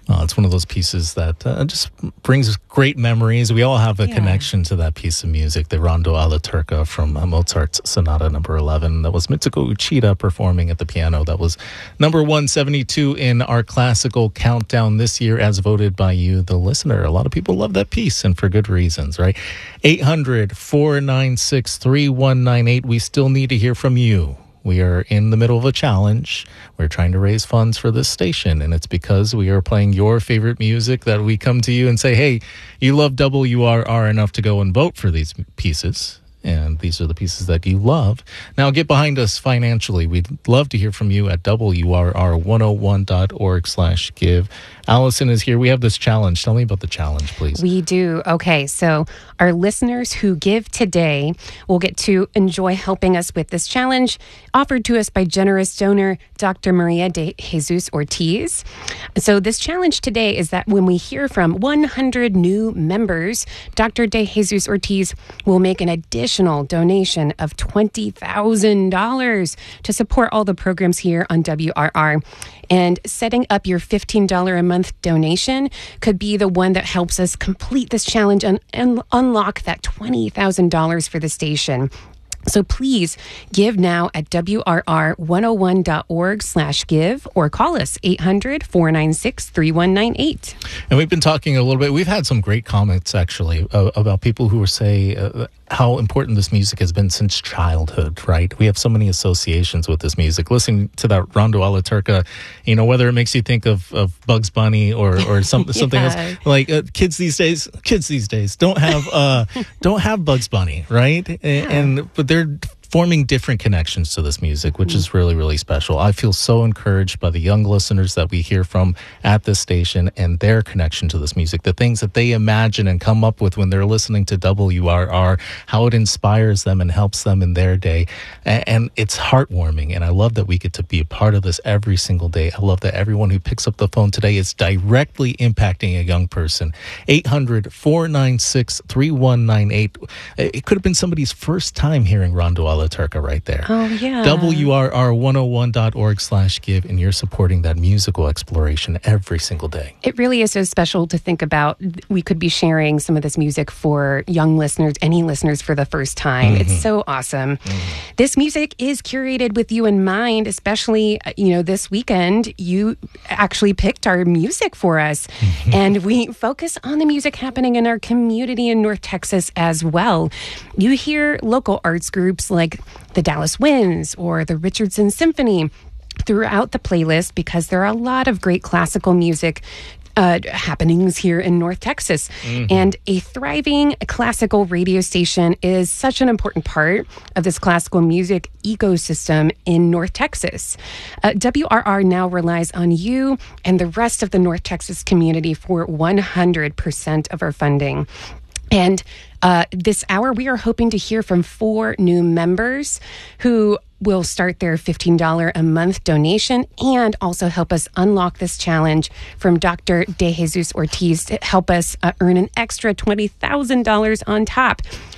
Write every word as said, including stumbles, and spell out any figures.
Uh, it's one of those pieces that uh, just brings great memories. We all have a Yeah. connection to that piece of music, the Rondo alla Turca from uh, Mozart's Sonata number eleven. That was Mitsuko Uchida performing at the piano. That was number one seventy-two in our classical countdown this year, as voted by you, the listener. A lot of people love that piece, and for good reasons, right? eight hundred, four nine six, three one nine eight. We still need to hear from you. We are in the middle of a challenge. We're trying to raise funds for this station, and it's because we are playing your favorite music that we come to you and say, hey, you love W R R enough to go and vote for these pieces, and these are the pieces that you love. Now get behind us financially. We'd love to hear from you at W R R one oh one dot org slash give. Allison is here. We have this challenge. Tell me about the challenge, please. We do. Okay, so our listeners who give today will get to enjoy helping us with this challenge offered to us by generous donor Doctor Maria de Jesus Ortiz. So this challenge today is that when we hear from one hundred new members, Doctor de Jesus Ortiz will make an additional donation of twenty thousand dollars to support all the programs here on W R R. And setting up your fifteen dollars a month donation could be the one that helps us complete this challenge and, and unlock that twenty thousand dollars for the station. So please give now at W R R one oh one dot org slash give or call us eight hundred, four nine six, three one nine eight. And we've been talking a little bit. We've had some great comments, actually, uh, about people who say uh, how important this music has been since childhood, right? We have so many associations with this music. Listening to that Rondo alla Turca, you know, whether it makes you think of, of Bugs Bunny or, or some, something Yeah. else. Like uh, kids these days, kids these days don't have uh, don't have Bugs Bunny, right? And, and but they're forming different connections to this music, which is really, really special. I feel so encouraged by the young listeners that we hear from at this station and their connection to this music, the things that they imagine and come up with when they're listening to W R R, how it inspires them and helps them in their day. And it's heartwarming, and I love that we get to be a part of this every single day. I love that everyone who picks up the phone today is directly impacting a young person. eight hundred, four nine six, three one nine eight. It could have been somebody's first time hearing Rondo alla Turca right there. Oh, yeah. W R R one oh one dot org slash give, and you're supporting that musical exploration every single day. It really is so special to think about. We could be sharing some of this music for young listeners, any listeners for the first time. Mm-hmm. It's so awesome. Mm-hmm. This music is curated with you in mind, especially, you know, this weekend, you actually picked our music for us. Mm-hmm. And we focus on the music happening in our community in North Texas as well. You hear local arts groups like the Dallas Winds or the Richardson Symphony throughout the playlist, because there are a lot of great classical music uh, happenings here in North Texas. Mm-hmm. And a thriving classical radio station is such an important part of this classical music ecosystem in North Texas. Uh, W R R now relies on you and the rest of the North Texas community for one hundred percent of our funding. And uh, this hour, we are hoping to hear from four new members who will start their fifteen dollars a month donation and also help us unlock this challenge from Doctor De Jesus Ortiz to help us uh, earn an extra twenty thousand dollars on top.